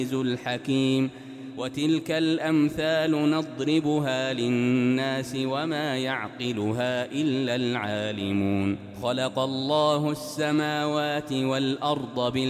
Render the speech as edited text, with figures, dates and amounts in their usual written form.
الحكيم. وتلك الأمثال نضربها للناس وما يعقلها إلا العالمون. خلق الله السماوات والأرض